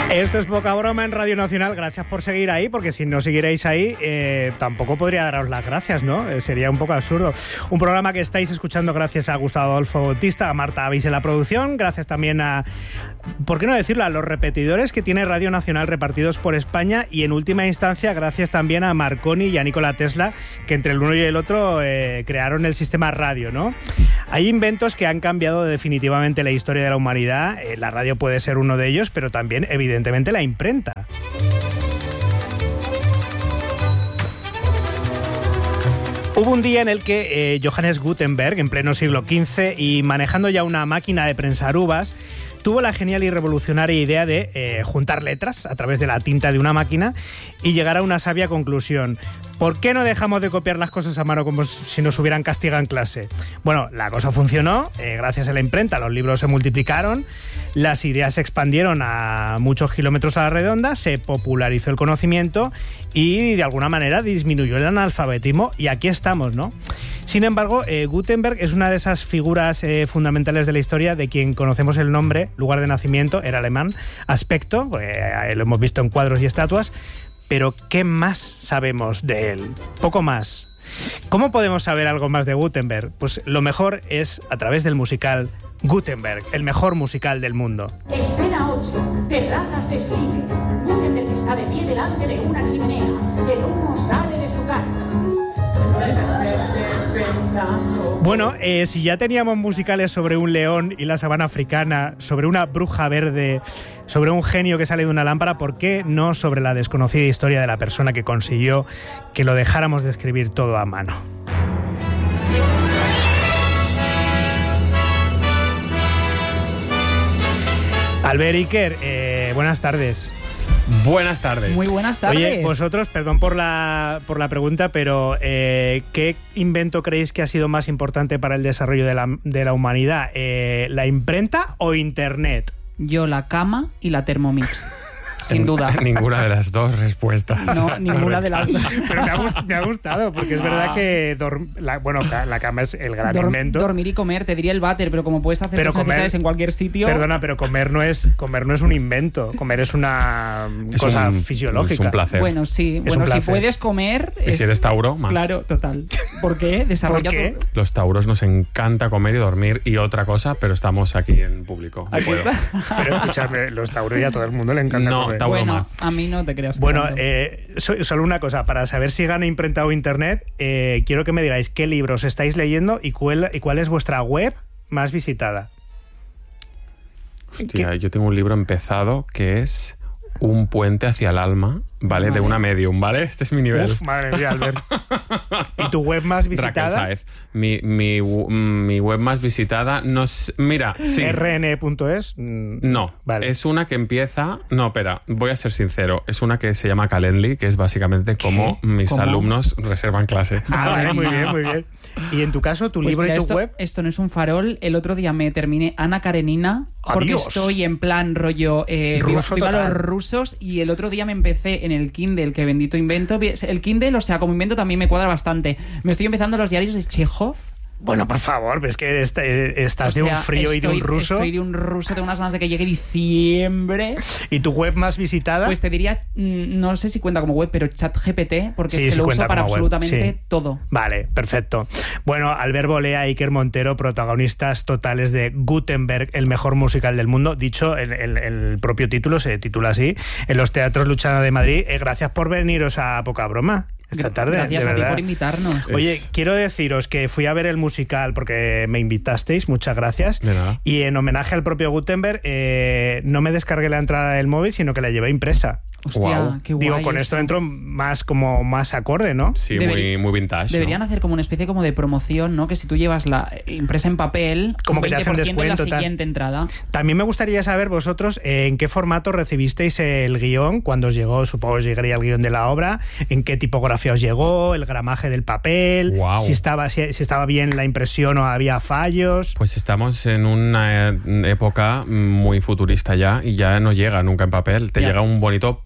Esto es Poca Broma en Radio Nacional. Gracias por seguir ahí, porque si no siguierais ahí, tampoco podría daros las gracias, ¿no? Sería un poco absurdo. Un programa que estáis escuchando gracias a Gustavo Adolfo Bautista, a Marta Avis en la producción, gracias también a, ¿por qué no decirlo?, a los repetidores que tiene Radio Nacional repartidos por España, y en última instancia gracias también a Marconi y a Nikola Tesla, que entre el uno y el otro crearon el sistema radio, ¿no? Hay inventos que han cambiado definitivamente la historia de la humanidad. La radio puede ser uno de ellos, pero también, evidentemente, la imprenta. Hubo un día en el que Johannes Gutenberg, en pleno siglo XV, y manejando ya una máquina de prensar uvas, tuvo la genial y revolucionaria idea de juntar letras a través de la tinta de una máquina y llegar a una sabia conclusión. ¿Por qué no dejamos de copiar las cosas a mano como si nos hubieran castigado en clase? Bueno, la cosa funcionó, gracias a la imprenta los libros se multiplicaron, las ideas se expandieron a muchos kilómetros a la redonda, se popularizó el conocimiento y de alguna manera disminuyó el analfabetismo, y aquí estamos, ¿no? Sin embargo, Gutenberg es una de esas figuras fundamentales de la historia de quien conocemos el nombre, lugar de nacimiento, era alemán, aspecto, lo hemos visto en cuadros y estatuas. Pero ¿qué más sabemos de él? Poco más. ¿Cómo podemos saber algo más de Gutenberg? Pues lo mejor es a través del musical Gutenberg, el mejor musical del mundo. Escena 8. Terrazas de Schlieben. Gutenberg está de pie delante de una chimenea. El humo sale de su cara. Bueno, si ya teníamos musicales sobre un león y la sabana africana, sobre una bruja verde, sobre un genio que sale de una lámpara, ¿por qué no sobre la desconocida historia de la persona que consiguió que lo dejáramos de escribir todo a mano? Albert Iker, buenas tardes. Buenas tardes. Muy buenas tardes. Oye, vosotros, perdón por la pregunta, pero ¿qué invento creéis que ha sido más importante para el desarrollo de la humanidad? ¿La imprenta o Internet? Yo la cama y la Thermomix. Sin duda. Ninguna de las dos respuestas. No, ninguna de las dos. Pero me ha gustado, porque es verdad que la cama es el gran invento. Dormir y comer, te diría el váter, pero como puedes hacer tus necesidades en cualquier sitio... Perdona, pero comer no es un invento. Comer es una cosa fisiológica. Es un placer. Bueno, sí. Es si puedes comer... Y si eres Tauro, más. Claro, total. ¿Por qué? ¿Por qué? Los Tauros nos encanta comer y dormir y otra cosa, pero estamos aquí en público. No puedo. Pero escúchame, los Tauros y a todo el mundo le encanta comer. Tauro bueno, más. A mí no te creas. Bueno, solo una cosa, para saber si gana imprenta o Internet, quiero que me digáis qué libros estáis leyendo y cuál es vuestra web más visitada. Hostia, yo tengo un libro empezado que es Un puente hacia el alma, ¿vale? De una medium, ¿vale? Este es mi nivel. Uf, madre mía, Albert. ¿Y tu web más visitada? Raquel Sáez. Mi web más visitada, no sé, mira, sí. ¿rn.es? No, vale. Es una que empieza... No, espera, voy a ser sincero. Es una que se llama Calendly, que es básicamente como mis alumnos reservan clase. Vale, muy bien, muy bien. ¿Y en tu caso, tu libro y tu web? Esto no es un farol. El otro día me terminé Ana Karenina, porque estoy en plan rollo viva los rusos, y el otro día me empecé en el Kindle, que bendito invento. El Kindle, o sea, como invento también me cuadra bastante. Me estoy empezando los diarios de Chekhov. Bueno, por favor, ves que estás de un frío y de un ruso. Estoy de un ruso, tengo unas ganas de que llegue diciembre. ¿Y tu web más visitada? Pues te diría, no sé si cuenta como web, pero ChatGPT, porque sí, es que lo uso para absolutamente sí. todo. Vale, perfecto. Bueno, Albert Bolea y Iker Montero, protagonistas totales de Gutenberg, el mejor musical del mundo. Dicho, el propio título se titula así, en los Teatros Luchana de Madrid. Gracias por veniros a Poca Broma esta tarde. Gracias a ti por invitarnos. Oye, quiero deciros que fui a ver el musical porque me invitasteis, muchas gracias. De nada. Y en homenaje al propio Gutenberg, no me descargué la entrada del móvil, sino que la llevé impresa. Hostia, Wow. qué guay. Digo, con esto entro más acorde, ¿no? Sí, muy vintage. Deberían ¿no? hacer como una especie como de promoción, ¿no? Que si tú llevas la impresa en papel, como que te hacen descuento, en la siguiente entrada. También me gustaría saber vosotros en qué formato recibisteis el guión cuando os llegó. Supongo que os llegaría el guión de la obra, en qué tipografía os llegó, el gramaje del papel, wow. si estaba bien la impresión o había fallos. Pues estamos en una época muy futurista ya, y ya no llega nunca en papel. Te llega un bonito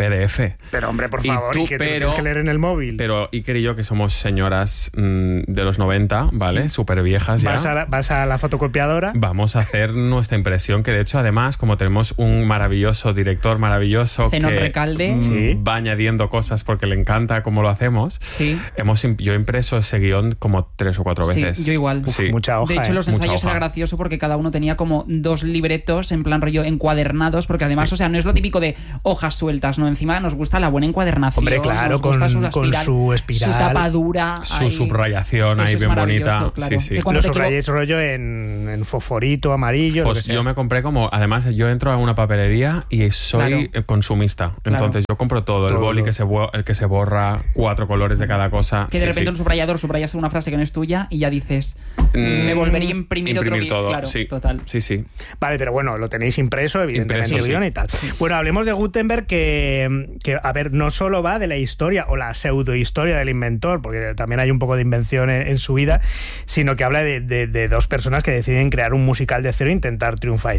PDF. Pero hombre, por favor, ¿y que te tienes que leer en el móvil? Pero Iker y yo, que somos señoras de los 90, ¿vale? Súper viejas ya. Vas a la fotocopiadora. Vamos a hacer nuestra impresión, que de hecho, además, como tenemos un maravilloso director maravilloso Zenón que Recalde, va añadiendo cosas porque le encanta cómo lo hacemos, yo he impreso ese guión como 3 o 4 veces. Sí, yo igual. Mucha hoja. De hecho, los ensayos era gracioso porque cada uno tenía como 2 libretos en plan rollo encuadernados, porque además, o sea, no es lo típico de hojas sueltas, ¿no? Encima nos gusta la buena encuadernación. Hombre, claro, con su espiral. Su tapadura. Su subrayación ahí bien bonita. Claro. Sí. Lo subrayéis rollo en fosforito, amarillo. Pues yo me compré además yo entro a una papelería y soy consumista. Entonces yo compro todo. El boli el que se borra 4 colores de cada cosa. Que de repente un subrayador subrayas una frase que no es tuya y ya dices, me volvería a imprimir otro todo. Claro, sí. Total. Sí. Vale, pero bueno, lo tenéis impreso, evidentemente, guión y tal. Bueno, hablemos de Gutenberg, que, a ver, no solo va de la historia o la pseudohistoria del inventor, porque también hay un poco de invención en su vida, sino que habla de 2 personas que deciden crear un musical de cero e intentar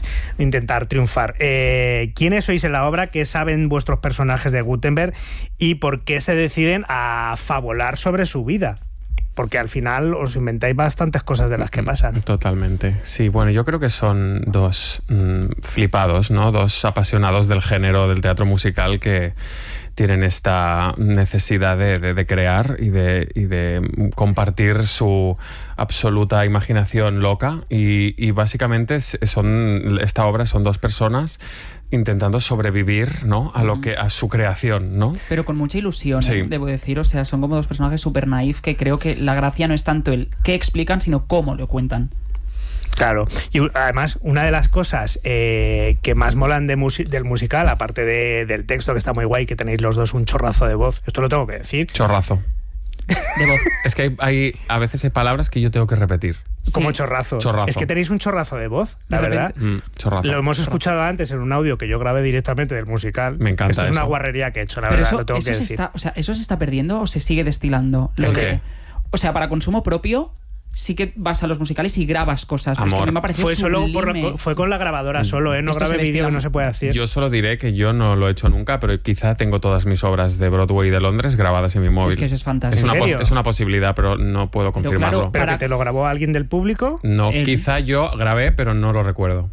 triunfar. ¿Quiénes sois en la obra? ¿Qué saben vuestros personajes de Gutenberg? ¿Y por qué se deciden a fabular sobre su vida? Porque al final os inventáis bastantes cosas de las que pasan. Totalmente. Sí, bueno, yo creo que son 2 flipados, ¿no? 2 apasionados del género del teatro musical que tienen esta necesidad de crear y de compartir su absoluta imaginación loca. Y básicamente esta obra son 2 personas intentando sobrevivir, ¿no? A su creación, ¿no? Pero con mucha ilusión, debo decir. O sea, son como 2 personajes súper naif que creo que la gracia no es tanto el qué explican, sino cómo lo cuentan. Claro, y además una de las cosas que más molan del musical, aparte del texto, que está muy guay, que tenéis los 2 un chorrazo de voz, esto lo tengo que decir. Chorrazo. De voz. Es que a veces hay palabras que yo tengo que repetir. Como chorrazo. Es que tenéis un chorrazo de voz, la verdad. Chorrazo. Lo hemos escuchado antes en un audio que yo grabé directamente del musical. Me encanta. Esto es una guarrería que he hecho, la verdad, lo tengo que decir. ¿Eso se está perdiendo o se sigue destilando? ¿Qué? O sea, para consumo propio sí que vas a los musicales y grabas cosas. Amor. Es que a mí me ha parecido fue con la grabadora solo, no grabé vídeo, que no se puede hacer. Yo solo diré que yo no lo he hecho nunca, pero quizá tengo todas mis obras de Broadway y de Londres grabadas en mi móvil. Es que eso es fantástico. Es una posibilidad, pero no puedo confirmarlo. ¿Pero que te lo grabó alguien del público? No, quizá yo grabé, pero no lo recuerdo.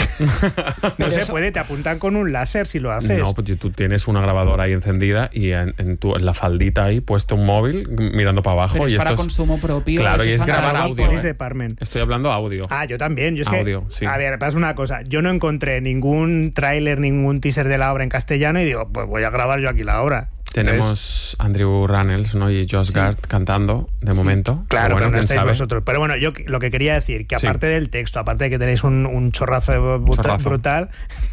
No se puede, te apuntan con un láser si lo haces. No, pues tú tienes una grabadora ahí encendida y en la faldita ahí puesto un móvil mirando para abajo. Pero y es para consumo propio. Claro, y es grabar audio. Estoy hablando audio. Yo también. Audio, sí. A ver, pasa una cosa. Yo no encontré ningún tráiler, ningún teaser de la obra en castellano y digo, pues voy a grabar yo aquí la obra. Tenemos Andrew Rannells, ¿no? Y Josh Gard cantando, de momento. Claro, pero no estáis vosotros. Pero bueno, yo lo que quería decir, que aparte del texto, aparte de que tenéis un chorrazo de voz brutal,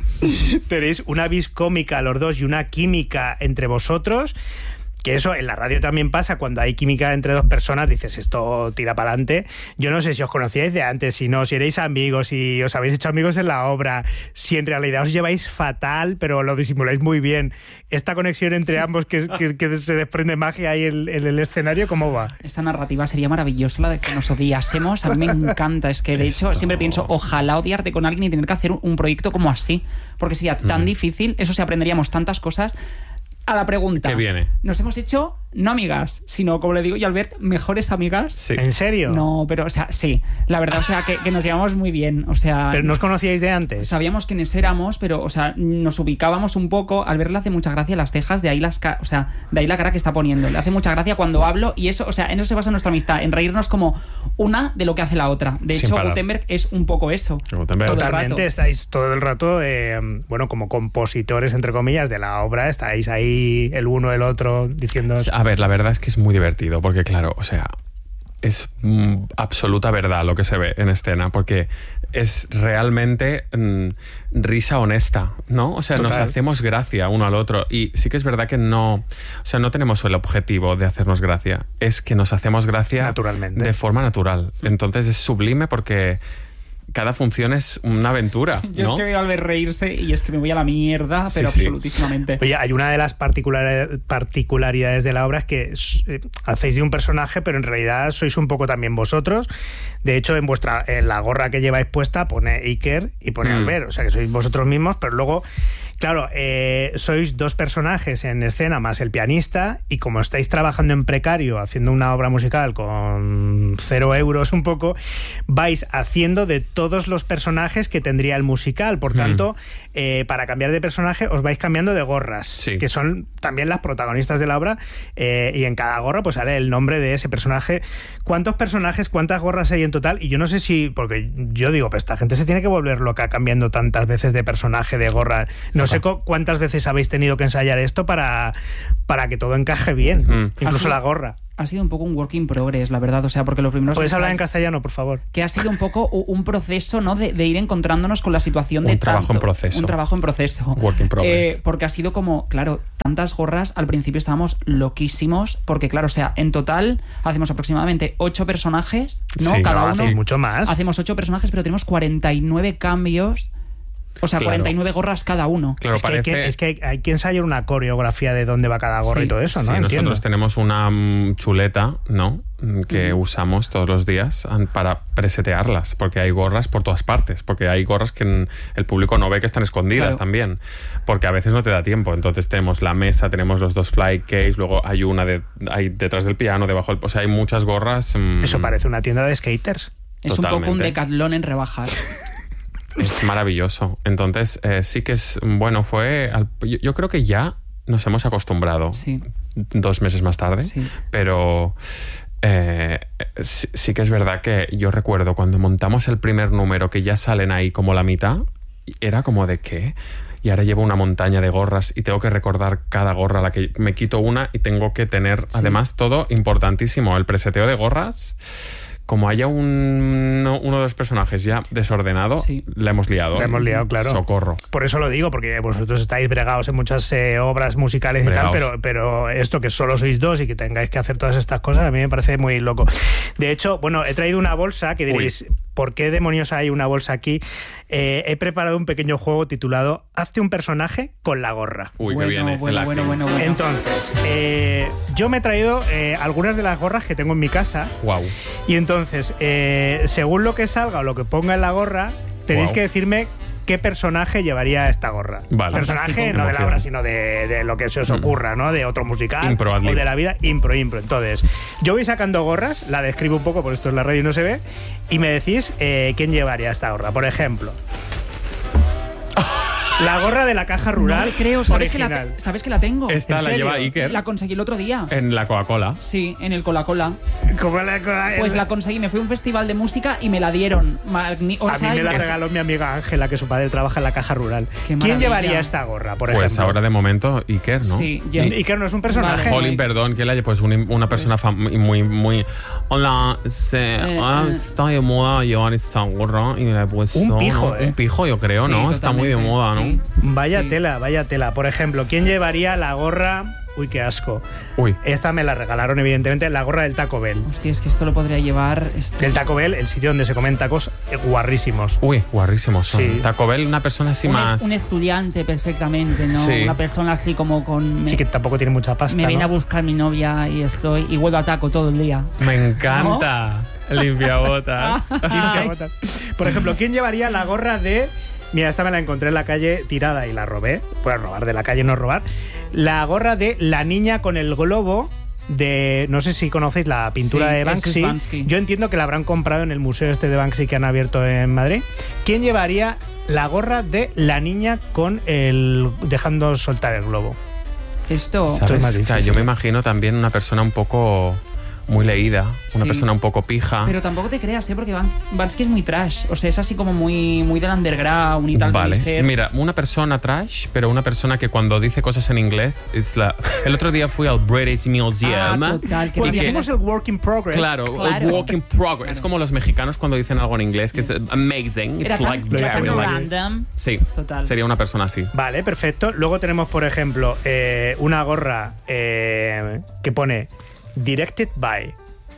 tenéis una vis cómica los 2 y una química entre vosotros. Que eso en la radio también pasa, cuando hay química entre 2 personas, dices, esto tira para adelante. Yo no sé si os conocíais de antes, si no, si erais amigos, si os habéis hecho amigos en la obra, si en realidad os lleváis fatal, pero lo disimuláis muy bien. Esta conexión entre ambos, que se desprende magia ahí en el escenario, ¿cómo va? Esta narrativa sería maravillosa, la de que nos odiásemos. A mí me encanta, es que de hecho siempre pienso, ojalá odiarte con alguien y tener que hacer un proyecto como así, porque sería tan difícil, eso sí, aprenderíamos tantas cosas. A la pregunta. ¿Qué viene? Nos hemos hecho, no amigas, sino, como le digo yo a Albert, mejores amigas. Sí. ¿En serio? No, pero, o sea, sí. La verdad, o sea, que nos llevamos muy bien. O sea. ¿Pero no os conocíais de antes? Sabíamos quiénes éramos, pero, o sea, nos ubicábamos un poco. Albert le hace mucha gracia las cejas, de ahí de ahí la cara que está poniendo. Le hace mucha gracia cuando hablo y eso, o sea, en eso se basa nuestra amistad, en reírnos como una de lo que hace la otra. De hecho, Gutenberg es un poco eso. Totalmente, estáis todo el rato, bueno, como compositores, entre comillas, de la obra, estáis ahí el uno el otro diciendo... A ver, la verdad es que es muy divertido porque, claro, o sea, es absoluta verdad lo que se ve en escena, porque es realmente risa honesta, ¿no? O sea, Total. Nos hacemos gracia uno al otro, y sí que es verdad que no tenemos el objetivo de hacernos gracia, es que nos hacemos gracia naturalmente, de forma natural. Entonces es sublime porque cada función es una aventura, ¿no? Yo es que veo a Albert reírse y es que me voy a la mierda, pero sí, absolutísimamente. Oye, hay una de las particularidades de la obra, es que hacéis de un personaje, pero en realidad sois un poco también vosotros. De hecho, en la gorra que lleváis puesta pone Iker y pone Albert, o sea que sois vosotros mismos, pero luego Claro, sois 2 personajes en escena más el pianista, y como estáis trabajando en precario, haciendo una obra musical con 0 euros un poco, vais haciendo de todos los personajes que tendría el musical. Por tanto, para cambiar de personaje os vais cambiando de gorras, que son también las protagonistas de la obra, y en cada gorra pues sale el nombre de ese personaje. ¿Cuántos personajes, cuántas gorras hay en total? Y yo no sé si, porque yo digo, pues esta gente se tiene que volver loca cambiando tantas veces de personaje, de gorra. No sé cuántas veces habéis tenido que ensayar esto para que todo encaje bien, incluso la gorra. Ha sido un poco un work in progress, la verdad. O sea, porque lo primero... ¿Puedes hablar en castellano, por favor? Que ha sido un poco un proceso, ¿no? De ir encontrándonos con la situación de un trabajo en proceso. Un trabajo en proceso. Work in progress. Porque ha sido como, claro, tantas gorras. Al principio estábamos loquísimos. Porque, claro, o sea, en total hacemos aproximadamente 8 personajes, ¿no? Sí, cada uno. Mucho más. Hacemos 8 personajes, pero tenemos 49 cambios. O sea, claro. 49 gorras cada uno. Claro, es que hay que ensayar una coreografía de dónde va cada gorra y todo eso, ¿no? Sí, Entiendo. Nosotros tenemos una chuleta, ¿no? Que usamos todos los días para presetearlas, porque hay gorras por todas partes, porque hay gorras que el público no ve, que están escondidas también, porque a veces no te da tiempo. Entonces tenemos la mesa, tenemos los 2 fly case, luego hay una hay detrás del piano, debajo del... O sea, hay muchas gorras. Eso parece una tienda de skaters. Es Totalmente. un poco un Decathlon en rebajas. Es maravilloso. Entonces, sí que es... Bueno, yo creo que ya nos hemos acostumbrado 2 meses más tarde, pero sí que es verdad que yo recuerdo cuando montamos el primer número, que ya salen ahí como la mitad, era como de ¿qué? Y ahora llevo una montaña de gorras y tengo que recordar cada gorra a la que me quito una, y tengo que tener además todo importantísimo, el preseteo de gorras. Como haya uno de los personajes ya desordenado, la hemos liado. La hemos liado, claro. Socorro. Por eso lo digo, porque vosotros estáis bregados en muchas obras musicales y tal, pero esto que solo sois 2 y que tengáis que hacer todas estas cosas, a mí me parece muy loco. De hecho, bueno, he traído una bolsa que diréis... ¿Por qué demonios hay una bolsa aquí? He preparado un pequeño juego titulado Hazte un personaje con la gorra. Uy, qué viene. Bueno. Entonces, yo me he traído algunas de las gorras que tengo en mi casa. Wow. Y entonces, según lo que salga o lo que ponga en la gorra, tenéis que decirme qué personaje llevaría esta gorra. Vale. Personaje no de la obra, sino de lo que se os ocurra, ¿no? De otro musical Impro, o de la vida. Impro. Entonces, yo voy sacando gorras, la describo un poco, por esto en la radio y no se ve, y me decís quién llevaría esta gorra. Por ejemplo, la gorra de la Caja Rural. No creo, ¿sabes que la tengo? Esta la lleva Iker. La conseguí el otro día. En la Coca-Cola. Sí, en el Coca-Cola. ¿Cómo la Pues la conseguí, me fui a un festival de música y me la dieron. A mí me la regaló mi amiga Ángela, que su padre trabaja en la Caja Rural. ¿Quién llevaría esta gorra, por ejemplo? Pues ahora de momento Iker, ¿no? Sí, Iker no es un personaje. Vale. Jolín, perdón, ¿quién la lleva? Pues una persona muy... Hola, está de moda llevar esta gorra y me la he puesto. Un pijo, Un pijo, yo creo, Sí, ¿no? Está muy de moda, ¿no? sí. Vaya tela. Por ejemplo, ¿quién llevaría la gorra? Uy, qué asco. Uy. Esta me la regalaron, evidentemente, la gorra del Taco Bell. Hostia, es que esto lo podría llevar... Del Taco Bell, el sitio donde se comen tacos guarrísimos. Uy, guarrísimos son. Sí. Taco Bell, una persona así más... Un estudiante perfectamente, ¿no? Sí. Una persona así como con... Sí, que tampoco tiene mucha pasta, Me viene ¿no? a buscar mi novia y vuelvo a taco todo el día. Me encanta. Limpiabotas. Limpiabotas. Por ejemplo, ¿quién llevaría la gorra de... Mira, esta me la encontré en la calle tirada y la robé. Pues robar de la calle, no robar. La gorra de la niña con el globo de... No sé si conocéis la pintura de Banksy. Yo entiendo que la habrán comprado en el museo este de Banksy que han abierto en Madrid. ¿Quién llevaría la gorra de la niña con el... dejando soltar el globo? Esto ¿Sabes? es más difícil. Yo me imagino también una persona un poco... muy leída, una persona un poco pija. Pero tampoco te creas, porque Bansky es muy trash. O sea, es así como muy del underground y tal. Vale. Mira, una persona trash, pero una persona que cuando dice cosas en inglés El otro día fui al British Museum. Total, Pues hicimos el work in progress. Claro, el work in progress. Claro. Es como los mexicanos cuando dicen algo en inglés, que es amazing. Era It's like tan very random. Sí, Total. sería una persona así. Vale, perfecto. Luego tenemos, por ejemplo, una gorra que pone Directed by.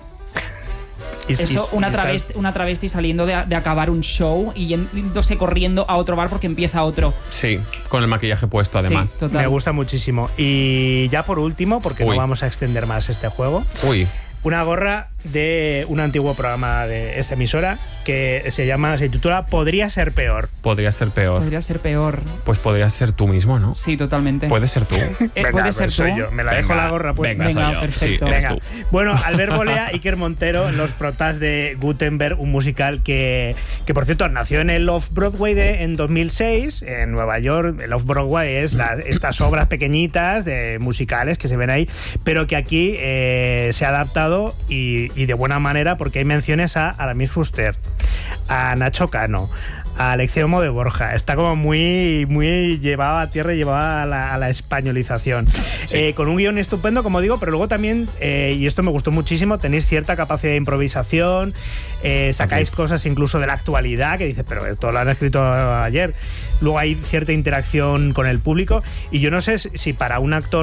Eso, una travesti saliendo de acabar un show y yéndose corriendo a otro bar porque empieza otro. Sí, con el maquillaje puesto además. Sí, total. Me gusta muchísimo. Y ya por último, porque no vamos a extender más este juego, Uy. una gorra de un antiguo programa de esta emisora que se titula Podría ser peor. Podría ser peor. Podría ser peor. Pues podrías ser tú mismo, ¿no? Sí, totalmente. Puede ser tú. Venga, puede ser soy tú. yo. Me la dejo la gorra pues. Venga, perfecto. Sí, Venga. Bueno, Albert Bolea, Iker Montero, los protas de Gutenberg, un musical que por cierto nació en el Off-Broadway en 2006 en Nueva York. El Off-Broadway es estas obras pequeñitas de musicales que se ven ahí, pero que aquí se ha adaptado y de buena manera, porque hay menciones a Aramis Fuster, a Nacho Cano, a Alexiemo de Borja. Está como muy llevado a tierra y llevado a la españolización. Sí. Con un guión estupendo, como digo, pero luego también, y esto me gustó muchísimo, tenéis cierta capacidad de improvisación, sacáis cosas incluso de la actualidad, que dices, pero esto lo han escrito ayer. Luego hay cierta interacción con el público, y yo no sé si para un actor